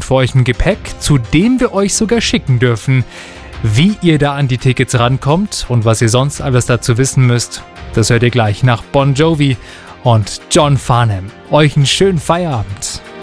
für euch im Gepäck, zu dem wir euch sogar schicken dürfen. Wie ihr da an die Tickets rankommt und was ihr sonst alles dazu wissen müsst, das hört ihr gleich nach Bon Jovi und John Farnham. Euch einen schönen Feierabend.